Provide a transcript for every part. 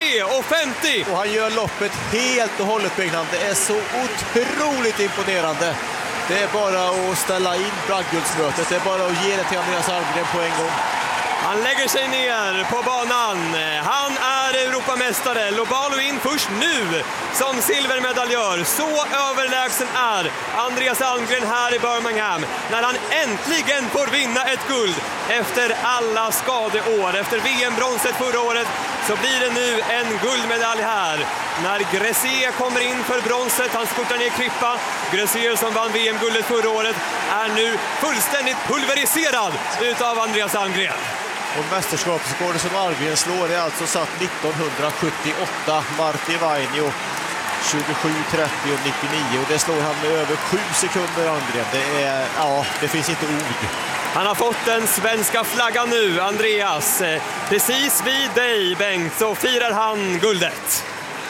23,50. Och han gör loppet helt och hållet, Bengtsson. Det är så otroligt imponerande. Det är bara att ställa in bragdguldsmötet. Det är bara att ge det till Andreas Almgren på en gång. Han lägger sig ner på banan. Han är Europamästare. Lobalo in först nu som silvermedaljör. Så överlägsen är Andreas Almgren här i Birmingham när han äntligen får vinna ett guld efter alla skadeår. Efter VM-bronset förra året så blir det nu en guldmedalj här. När Gressier kommer in för bronset, han spurtar ner Krippa. Gressier som vann VM-guldet förra året är nu fullständigt pulveriserad utav Andreas Almgren. Och mästerskapsrekordet som Almgren slår är alltså satt 1978. Marti Vainio 27, 30 och 99. Och det slår han med över 7 sekunder, Almgren. Det är, ja, det finns inte ord. Han har fått den svenska flaggan nu, Andreas. Precis vid dig, Bengt, så firar han guldet.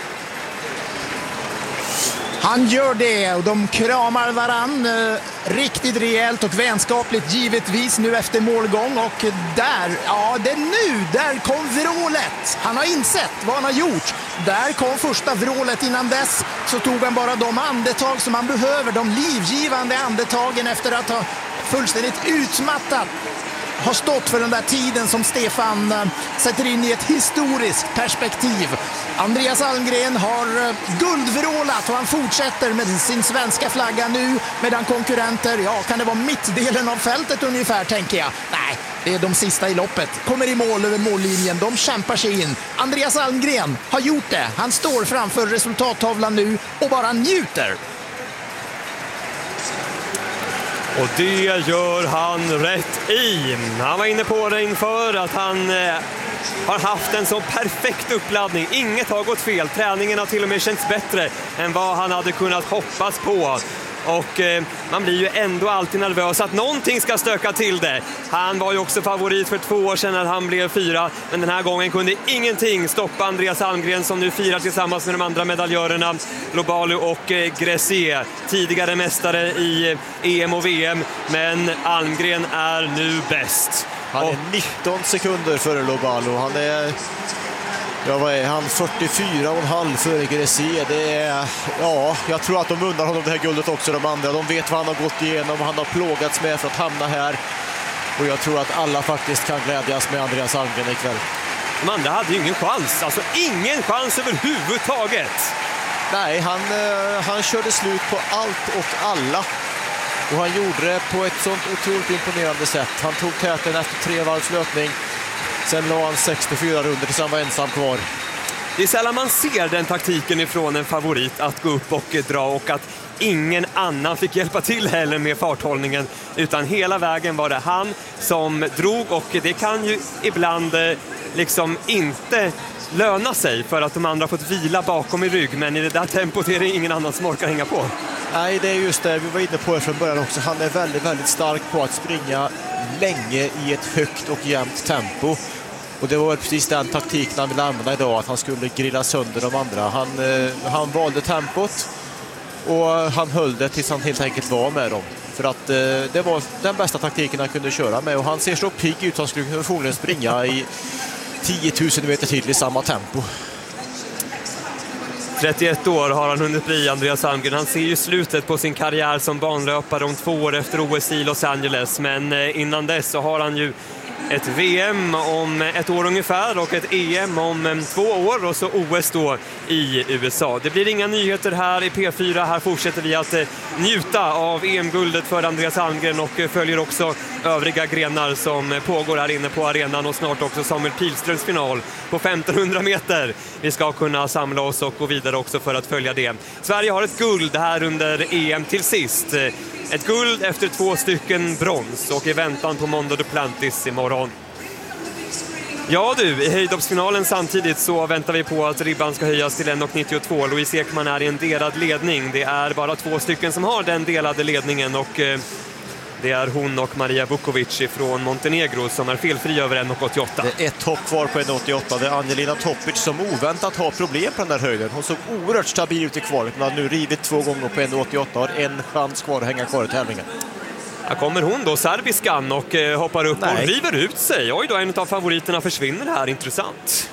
Han gör det och de kramar varann riktigt rejält och vänskapligt givetvis nu efter målgång. Och där, ja det är nu, där kom vrålet. Han har insett vad han har gjort. Där kom första vrålet. Innan dess så tog han bara de andetag som han behöver. De livgivande andetagen efter att ha fullständigt utmattat har stått för den där tiden som Stefan sätter in i ett historiskt perspektiv. Andreas Almgren har guldvrålat och han fortsätter med sin svenska flagga nu medan konkurrenter, ja kan det vara mittdelen av fältet ungefär tänker jag. Nej, det är de sista i loppet. Kommer i mål över mållinjen, de kämpar sig in. Andreas Almgren har gjort det. Han står framför resultattavlan nu och bara njuter. Och det gör han rätt i. Han var inne på det inför att han har haft en så perfekt uppladdning. Inget har gått fel. Träningen har till och med känts bättre än vad han hade kunnat hoppas på. Och man blir ju ändå alltid nervös att någonting ska stöka till det. Han var ju också favorit för 2 år sedan när han blev 4. Men den här gången kunde ingenting stoppa Andreas Almgren som nu firar tillsammans med de andra medaljörerna Lobalo och Gressier. Tidigare mästare i EM och VM. Men Almgren är nu bäst. Han är 19 sekunder före Lobalo. Han är... Ja, vad är han? 44,5 före Gressier. Det är, ja, jag tror att de undrar honom det här guldet också, de andra. De vet vad han har gått igenom och han har plågats med för att hamna här. Och jag tror att alla faktiskt kan glädjas med Andreas Almgren ikväll. De andra hade ju ingen chans. Alltså ingen chans överhuvudtaget. Nej, han körde slut på allt och alla. Och han gjorde det på ett sånt otroligt imponerande sätt. Han tog täten efter 3 varvs löpning. Sen la han 64 runder tills han var ensam kvar. Det är sällan man ser den taktiken ifrån en favorit att gå upp och dra och att ingen annan fick hjälpa till heller med farthållningen utan hela vägen var det han som drog och det kan ju ibland liksom inte löna sig för att de andra fått vila bakom i rygg men i det där tempot är det ingen annan som orkar hänga på. Nej, det är just det. Vi var inne på det från början också. Han är väldigt, väldigt stark på att springa länge i ett högt och jämnt tempo. Och det var precis den taktiken han ville använda idag, att han skulle grilla sönder de andra. Han valde tempot och han höll det tills han helt enkelt var med dem. För att det var den bästa taktiken han kunde köra med. Och han ser så pigg ut att han skulle förmodligen springa i 10 000 meter till i samma tempo. 31 år har han hunnit bli, Andreas Almgren. Han ser ju slutet på sin karriär som banlöpare om 2 år efter OS i Los Angeles. Men innan dess så har han ju ett VM om 1 år ungefär och ett EM om 2 år och så OS då i USA. Det blir inga nyheter här i P4. Här fortsätter vi att njuta av EM-guldet för Andreas Almgren och följer också övriga grenar som pågår här inne på arenan och snart också Samuel Pilströms final på 1500 meter. Vi ska kunna samla oss och gå vidare också för att följa det. Sverige har ett guld här under EM till sist. Ett guld efter 2 stycken brons och i väntan på Mondo Duplantis imorgon. Ja du, i höjdhoppsfinalen samtidigt så väntar vi på att ribban ska höjas till 1,92. Louise Ekman är i en delad ledning. Det är bara 2 stycken som har den delade ledningen och det är hon och Maria Vukovic från Montenegro som är felfri över 1,88. Det är ett hopp kvar på 1,88. Det är Angelina Topic som oväntat har problem på den här höjden. Hon såg oerhört stabil ut i kvalet men har nu rivit 2 gånger på 1,88 och har en chans kvar att hänga kvar i tävlingen. Här kommer hon då, serbiskan, och hoppar upp och river ut sig. Oj då, en av favoriterna försvinner här, intressant.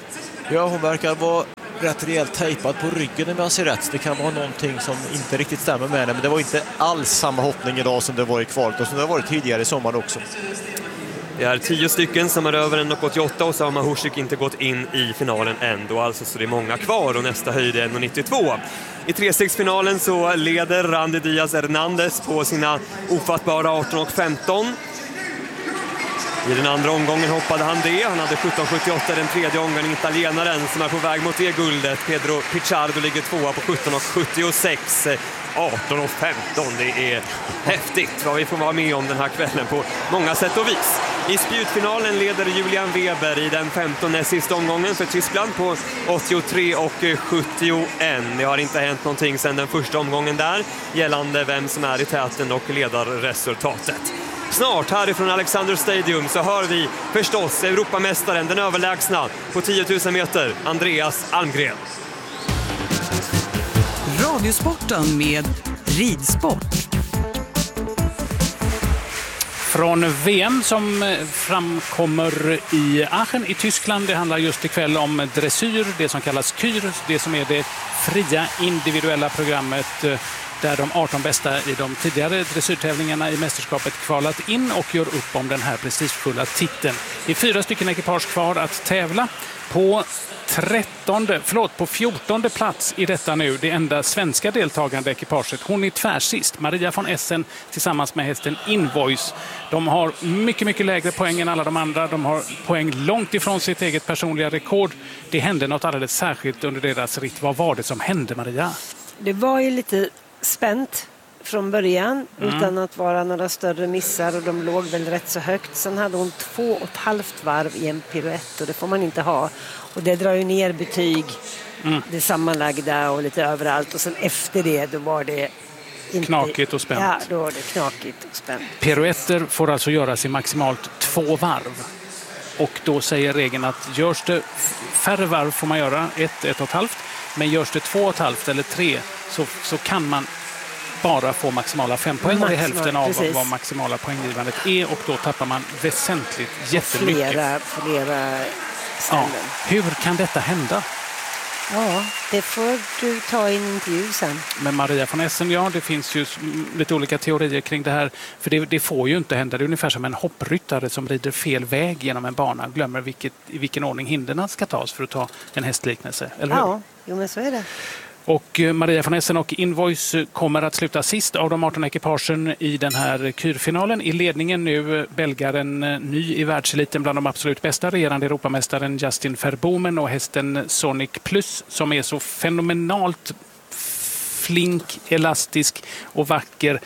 Ja, hon verkar vara rätt rejält tejpad på ryggen om jag ser rätt. Det kan vara någonting som inte riktigt stämmer med henne, men det var inte alls samma hoppning idag som det var i kvalet och som det har varit tidigare i sommar också. Det är 10 stycken som är över 1,88 och så har Mahoushik inte gått in i finalen ändå, alltså, så det är många kvar och nästa höjd är 1,92. I trestegsfinalen så leder Randy Diaz Hernandez på sina ofattbara 18,15. I den andra omgången hoppade han det. Han hade 17,78 den tredje omgången. Italienaren som är på väg mot det guldet, Pedro Pichardo, ligger tvåa på 17,76. 18,15. Det är häftigt vad vi får vara med om den här kvällen på många sätt och vis. I spjutfinalen leder Julian Weber i den 15:e sista omgången för Tyskland på 83,71. Det har inte hänt någonting sedan den första omgången där gällande vem som är i täten och ledarresultatet. Snart härifrån Alexander Stadium så hör vi förstås Europamästaren, den överlägsna på 10 000 meter, Andreas Almgren. Radiosporten med ridsport. Från VM som framkommer i Aachen i Tyskland. Det handlar just ikväll om dressyr, det som kallas kyr, det som är det fria individuella programmet där de 18 bästa i de tidigare dressyrtävlingarna i mästerskapet kvalat in och gör upp om den här prestigefulla titeln. Det är 4 stycken ekipage kvar att tävla på. På 14:e plats i detta nu, det enda svenska deltagande ekipaget. Hon är tvärsist, Maria von Essen tillsammans med hästen Invoice. De har mycket, mycket lägre poäng än alla de andra. De har poäng långt ifrån sitt eget personliga rekord. Det hände något alldeles särskilt under deras ritt. Vad var det som hände, Maria? Det var ju lite spänt från början utan att vara några större missar och de låg väl rätt så högt. Sen hade hon 2,5 varv i en piruett och det får man inte ha. Och det drar ju ner betyg, det sammanlagda och lite överallt. Och sen efter det då var det inte... knakigt och spänt. Ja, då var det knakigt och spänt. Piruetter får alltså göras i maximalt 2 varv. Och då säger regeln att görs det färre varv får man göra 1,5. Men görs det 2,5 eller 3 så kan man bara få maximala 5 poäng. Och det är hälften av vad maximala poänggivandet är. Och då tappar man väsentligt jättemycket. Flera ställen. Ja. Hur kan detta hända? Ja, det får du ta i en intervju sen. Men Maria von Essen, ja, det finns ju lite olika teorier kring det här. För det får ju inte hända. Det är ungefär som en hoppryttare som rider fel väg genom en bana. Glömmer i vilken ordning hinderna ska tas för att ta en hästliknelse. Eller hur? Ja, jo, men så är det. Och Maria von Essen och Invoice kommer att sluta sist av de 18 ekipagen i den här kyrfinalen. I ledningen nu belgaren ny i världseliten bland de absolut bästa, regerande Europamästaren Justin Verbomen och hästen Sonic Plus som är så fenomenalt flink, elastisk och vacker,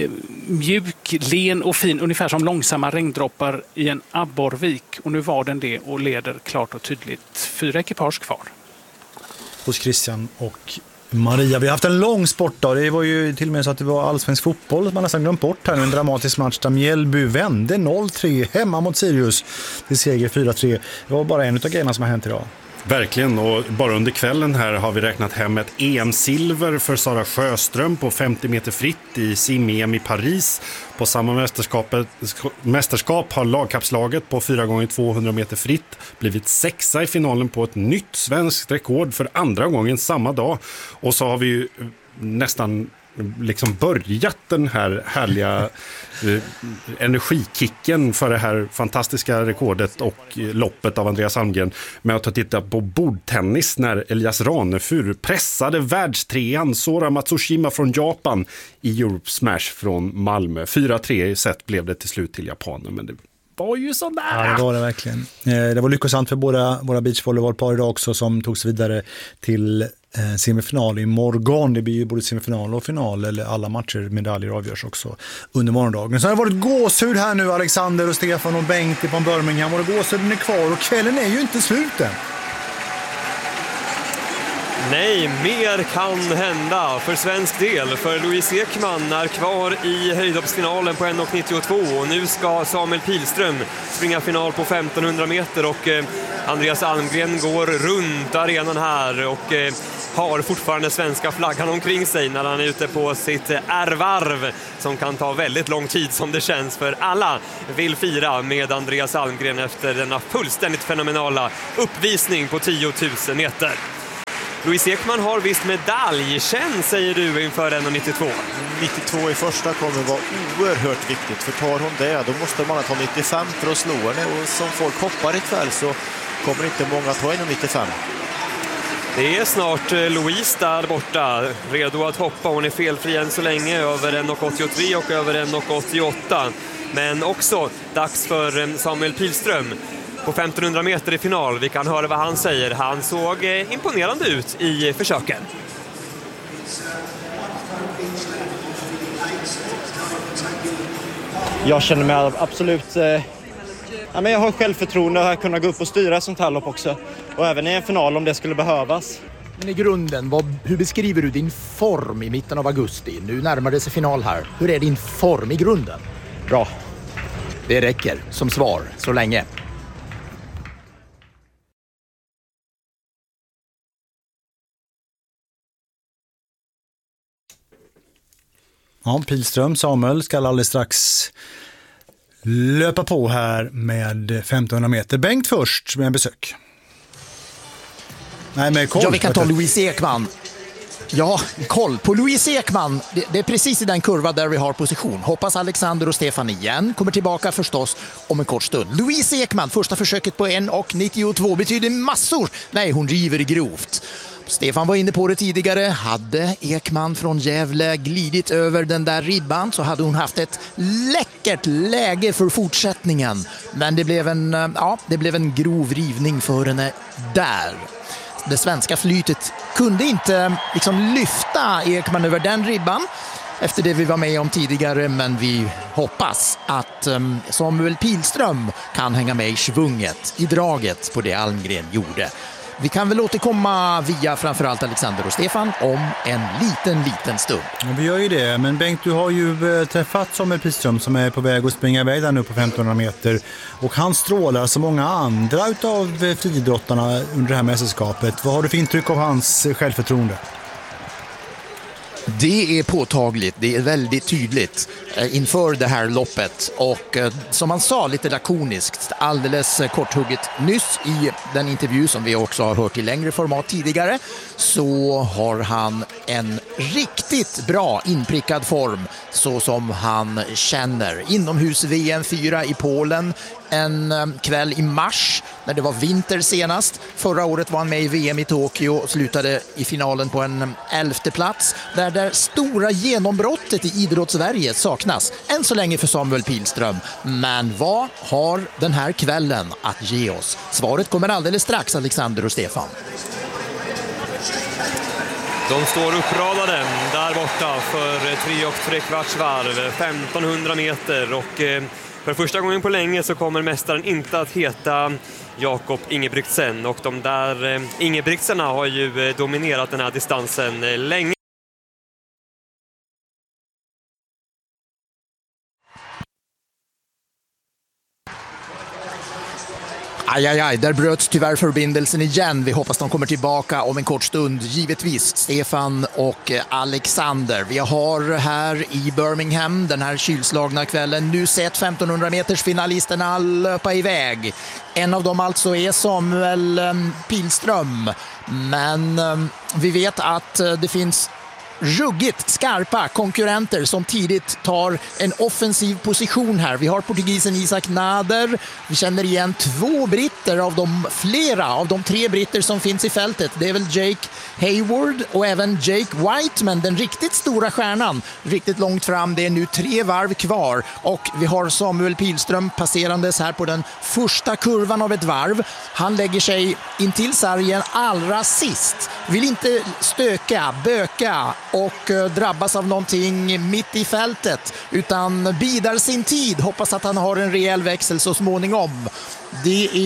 mjuk, len och fin, ungefär som långsamma regndroppar i en abborrvik. Och nu var den det och leder klart och tydligt. 4 ekipage kvar. Hos Christian och Maria. Vi har haft en lång sportdag. Det var ju till och med så att det var allsvensk fotboll som man nästan glömt bort här. En dramatisk match där Mjällby vände 0-3 hemma mot Sirius till seger 4-3. Det var bara en av grejerna som har hänt idag. Verkligen, och bara under kvällen här har vi räknat hem ett EM-silver för Sara Sjöström på 50 meter fritt i sim-EM i Paris. På samma mästerskap har lagkapslaget på 4x200 meter fritt blivit 6:a i finalen på ett nytt svenskt rekord för andra gången samma dag. Och så har vi ju nästan liksom börjat den här härliga energikicken för det här fantastiska rekordet och loppet av Andreas Almgren med att titta på bordtennis när Elias Ranefur pressade världstrean Sora Matsushima från Japan i Europe Smash från Malmö. 4-3 i set blev det till slut till japaner, men det var ju så nära. Ja, det var det verkligen. Det var lyckosamt för våra beachvolleybollpar idag också som togs vidare till semifinal i morgon. Det blir ju både semifinal och final, eller alla matcher, medaljer avgörs också under morgondagen. Så har det varit gåshud här nu, Alexander och Stefan och Bengt från Birmingham. Och gåshuden är kvar och kvällen är ju inte sluten. Nej, mer kan hända för svensk del, för Louise Ekman är kvar i höjdhoppsfinalen på 1,92 och nu ska Samuel Pilström springa final på 1500 meter och Andreas Almgren går runt arenan här och har fortfarande svenska flaggan omkring sig när han är ute på sitt R-varv som kan ta väldigt lång tid som det känns, för alla vill fira med Andreas Almgren efter denna fullständigt fenomenala uppvisning på 10 000 meter. Louise Ekman har visst medaljkänn, säger du, inför 1,92. 92 i första kommer vara oerhört viktigt, för tar hon det då måste man ta 95 för att slå henne, och som folk hoppar ikväll så kommer inte många ta 1,95. Det är snart Louise där borta, redo att hoppa. Hon är felfri än så länge över 1,83 och över 1,88. Men också dags för Samuel Pilström på 1500 meter i final. Vi kan höra vad han säger. Han såg imponerande ut i försöken. Jag känner mig absolut... men jag har självförtroende att kunna gå upp och styra sånt här lopp också. Och även i en final om det skulle behövas. Men i grunden, hur beskriver du din form i mitten av augusti? Nu närmar det sig final här. Hur är din form i grunden? Bra. Det räcker som svar så länge. Ja, Pilström, Samuel ska alldeles strax löpa på här med 1500 meter. Bengt först med en besök. Nej, med koll. Ja, vi kan ta Louise Ekman. Ja, koll på Louise Ekman. Det är precis i den kurva där vi har position. Hoppas Alexander och Stefan igen kommer tillbaka förstås om en kort stund. Louise Ekman, första försöket på 1,92 betyder massor. Nej, hon river grovt. Stefan var inne på det tidigare. Hade Ekman från Gävle glidit över den där ribban så hade hon haft ett läckert läge för fortsättningen. Men det blev en grov rivning för henne där. Det svenska flytet kunde inte lyfta Ekman över den ribban efter det vi var med om tidigare, men vi hoppas att Samuel Pilström kan hänga med i svunget, i draget på det Almgren gjorde. Vi kan väl återkomma via framförallt Alexander och Stefan om en liten stund. Ja, vi gör ju det, men Bengt, du har ju träffat Samuel Pilström som är på väg att springa iväg där nu på 1500 meter. Och han strålar som många andra utav friidrottarna under det här mästerskapet. Vad har du för intryck av hans självförtroende? Det är påtagligt, det är väldigt tydligt inför det här loppet och som han sa lite lakoniskt, alldeles korthugget nyss i den intervju som vi också har hört i längre format tidigare, så har han en riktigt bra inprickad form så som han känner. Inomhus VM 4 i Polen en kväll i mars när det var vinter senast. Förra året var han med i VM i Tokyo och slutade i finalen på en 11:e plats. Där stora genombrottet i idrottssverige saknas än så länge för Samuel Pilström. Men vad har den här kvällen att ge oss? Svaret kommer alldeles strax, Alexander och Stefan. De står uppradade där borta för 3,75 varv, 1500 meter och för första gången på länge så kommer mästaren inte att heta Jakob Ingebrigtsen, och de där Ingebrigtserna har ju dominerat den här distansen länge. Aj, där bröts tyvärr förbindelsen igen. Vi hoppas de kommer tillbaka om en kort stund. Givetvis Stefan och Alexander. Vi har här i Birmingham den här kylslagna kvällen nu sett 1500 meters finalisterna löpa iväg. En av dem alltså är Samuel Pilström. Men vi vet att det finns ruggigt skarpa konkurrenter som tidigt tar en offensiv position här. Vi har portugisen Isaac Nader. Vi känner igen 2 britter av flera av de 3 britter som finns i fältet. Det är väl Jake Hayward och även Jake Whiteman, den riktigt stora stjärnan. Riktigt långt fram, det är nu 3 varv kvar. Och vi har Samuel Pilström passerandes här på den första kurvan av ett varv. Han lägger sig in till sargen allra sist. Vill inte stöka, böka och drabbas av någonting mitt i fältet, utan bidar sin tid. Hoppas att han har en rejäl växel så småningom. Det är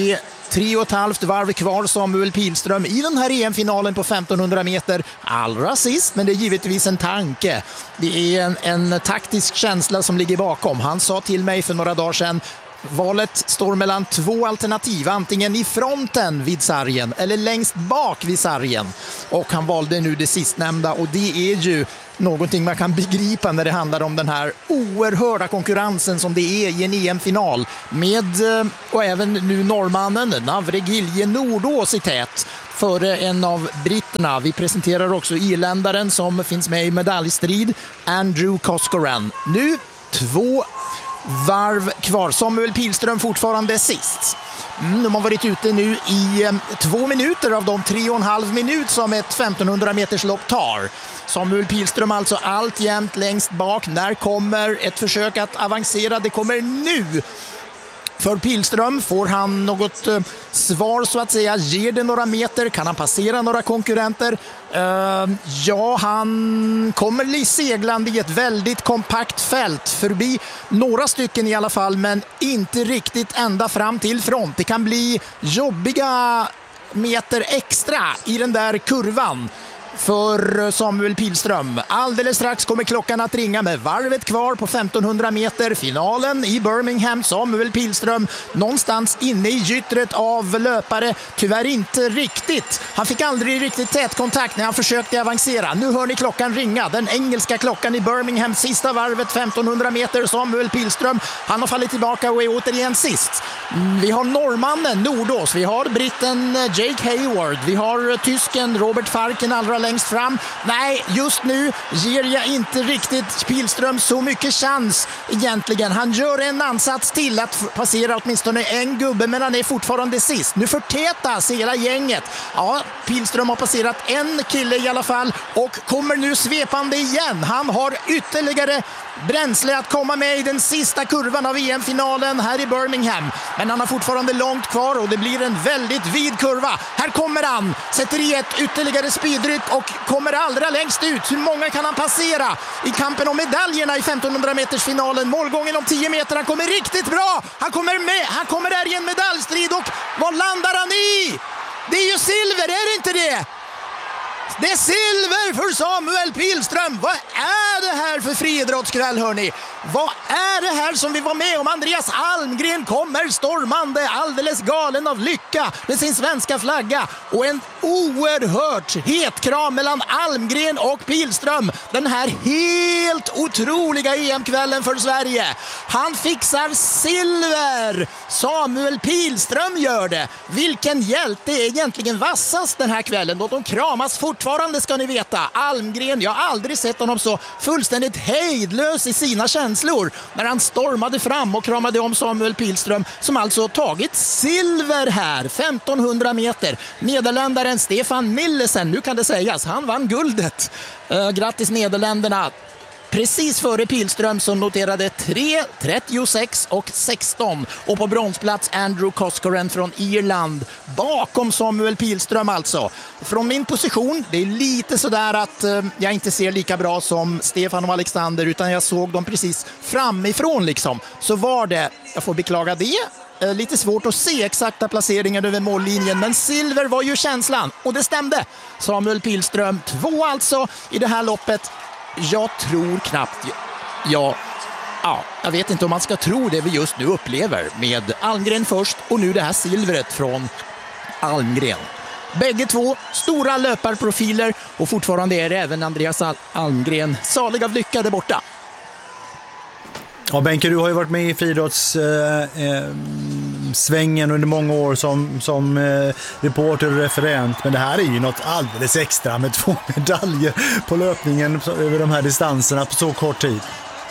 3,5 varv kvar Samuel Pihlström i den här EM-finalen på 1500 meter. Allra sist, men det är givetvis en tanke. Det är en taktisk känsla som ligger bakom. Han sa till mig för några dagar sedan: valet står mellan två alternativ, antingen i fronten vid sargen eller längst bak vid sargen. Och han valde nu det sistnämnda, och det är ju någonting man kan begripa när det handlar om den här oerhörda konkurrensen som det är i en EM-final med, och även nu norrmannen Navregilje Nordås i tät före en av britterna. Vi presenterar också irländaren som finns med i medaljstrid, Andrew Coscoran. Nu 2 varv kvar. Samuel Pihlström fortfarande sist. De har varit ute nu i 2 minuter av de 3,5 minuter som ett 1500 meters lopp tar. Samuel Pihlström alltså alltjämt längst bak. När kommer ett försök att avancera? Det kommer nu. För Pihlström, får han något svar så att säga? Ger det några meter? Kan han passera några konkurrenter? Ja, han kommer seglande i ett väldigt kompakt fält. Förbi några stycken i alla fall, men inte riktigt ända fram till front. Det kan bli jobbiga meter extra i den där kurvan för Samuel Pihlström. Alldeles strax kommer klockan att ringa med varvet kvar på 1500 meter. Finalen i Birmingham. Samuel Pihlström någonstans inne i gyttret av löpare. Tyvärr inte riktigt. Han fick aldrig riktigt tät kontakt när han försökte avancera. Nu hör ni klockan ringa. Den engelska klockan i Birmingham. Sista varvet 1500 meter. Samuel Pihlström. Han har fallit tillbaka och är återigen sist. Vi har norrmannen Nordås. Vi har britten Jake Hayward. Vi har tysken Robert Farken allra längst fram. Nej, just nu ger jag inte riktigt Pihlström så mycket chans egentligen. Han gör en ansats till att passera åtminstone en gubbe, men han är fortfarande sist. Nu förtätas hela gänget. Ja, Pihlström har passerat en kille i alla fall och kommer nu svepande igen. Han har ytterligare bränsle att komma med i den sista kurvan av EM-finalen här i Birmingham. Men han har fortfarande långt kvar och det blir en väldigt vid kurva. Här kommer han, sätter i ett ytterligare speedryck och kommer allra längst ut. Hur många kan han passera i kampen om medaljerna i 1500 meters finalen? Målgången om 10 meter, han kommer riktigt bra. Han kommer med, han kommer där i en medaljstrid, och vad landar han i? Det är ju silver, är det inte det? Det är silver för Samuel Pihlström. Vad är det här för friidrottskväll, hörni? Vad är det här som vi var med om? Andreas Almgren kommer stormande, alldeles galen av lycka med sin svenska flagga. Och en oerhört het kram mellan Almgren och Pihlström. Den här helt otroliga EM-kvällen för Sverige. Han fixar silver. Samuel Pihlström gör det. Vilken hjälte är egentligen vassast den här kvällen? Och de kramas fortfarande, ska ni veta. Almgren, jag har aldrig sett honom så fullständigt hejdlös i sina känslor när han stormade fram och kramade om Samuel Pihlström, som alltså tagit silver här, 1500 meter. Nederländaren Stefan Nillesen, nu kan det sägas, han vann guldet. Grattis Nederländerna. Precis före Pihlström som noterade 3:36 och 16. Och på bronsplats Andrew Coscoran från Irland. Bakom Samuel Pihlström alltså. Från min position, det är lite sådär att jag inte ser lika bra som Stefan och Alexander, utan jag såg dem precis framifrån liksom. Så var det, jag får beklaga det, lite svårt att se exakta placeringar över mållinjen, men silver var ju känslan. Och det stämde. Samuel Pihlström 2 alltså i det här loppet. Jag tror knappt, jag vet inte om man ska tro det vi just nu upplever med Almgren först och nu det här silvret från Almgren. Bägge två stora löparprofiler och fortfarande är det även Andreas Almgren salig av lycka där borta. Ja, Benke, du har ju varit med i friidrottssvängen under många år som reporter och referent, men det här är ju något alldeles extra med 2 medaljer på löpningen över de här distanserna på så kort tid.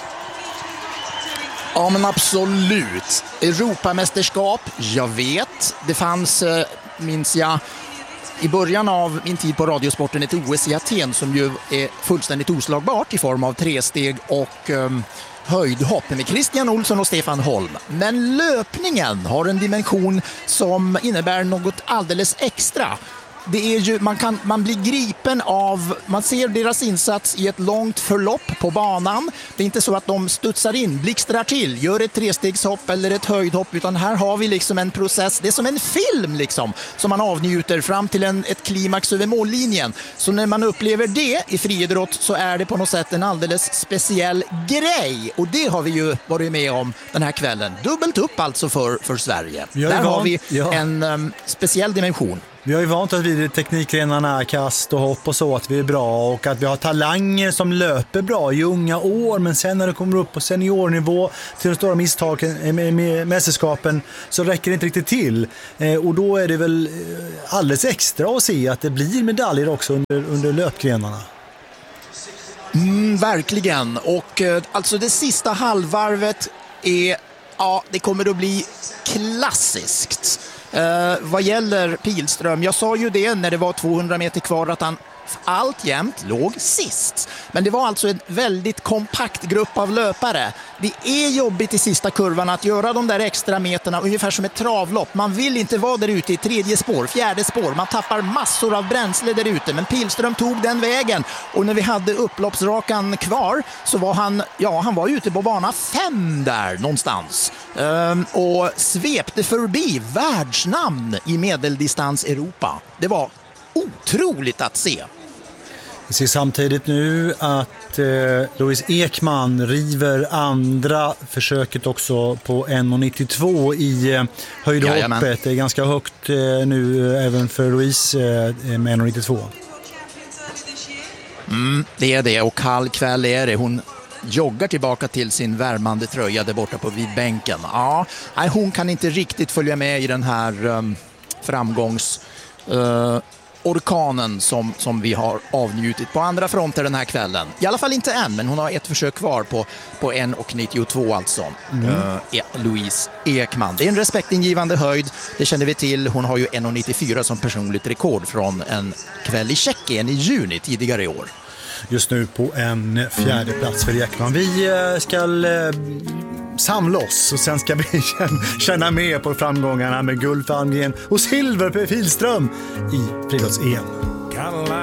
Ja, men absolut. Europamästerskap, jag vet. Det fanns, minns jag, i början av min tid på Radiosporten ett OS i Aten som ju är fullständigt oslagbart i form av 3-steg och höjdhopp med Christian Olsson och Stefan Holm. Men löpningen har en dimension som innebär något alldeles extra. det är ju, man blir gripen av, man ser deras insats i ett långt förlopp på banan. Det är inte så att de studsar in, blixtrar till, gör ett trestegshopp eller ett höjdhopp, utan här har vi liksom en process. Det är som en film liksom, som man avnjuter fram till ett klimax över mållinjen. Så när man upplever det i friidrott så är det på något sätt en alldeles speciell grej. Och det har vi ju varit med om den här kvällen. Dubbelt upp alltså för Sverige. Där har vi en speciell dimension. Vi har ju vant att vid teknikgrenarna, kast och hopp och så, att vi är bra och att vi har talanger som löper bra i unga år, men sen när det kommer upp på seniornivå till de stora misstagen med mästerskapen så räcker det inte riktigt till. Och då är det väl alldeles extra att se att det blir medaljer också under löpgrenarna. Verkligen. Och alltså det sista halvvarvet det kommer att bli klassiskt. Vad gäller Pilström, jag sa ju det när det var 200 meter kvar att han alltjämt låg sist. Men det var alltså en väldigt kompakt grupp av löpare. Det är jobbigt i sista kurvan att göra de där extra meterna ungefär som ett travlopp. Man vill inte vara där ute i tredje spår, fjärde spår. Man tappar massor av bränsle där ute. Men Pilström tog den vägen. Och när vi hade upploppsrakan kvar så var han var ute på bana 5 där någonstans. Och svepte förbi världsnamn i medeldistans Europa. Det var otroligt att se. Vi ser samtidigt nu att Louise Ekman river andra försöket också på 1,92 i höjdhoppet. Det är ganska högt nu även för Louise med 1,92. Det är det, och kall kväll är det. Hon joggar tillbaka till sin värmande tröja där borta på vidbänken. Ja, hon kan inte riktigt följa med i den här orkanen som vi har avnjutit på andra fronter den här kvällen. I alla fall inte än, men hon har ett försök kvar på 1,92 alltså. Louise Ekman. Det är en respektingivande höjd, det känner vi till. Hon har ju 1,94 som personligt rekord från en kväll i Tjeckien i juni tidigare i år. Just nu på en 4:e plats för Ekman. Vi ska samla oss och sen ska vi känna med på framgångarna med guld för Almgren och silver för Pilström i friidrotts-EM.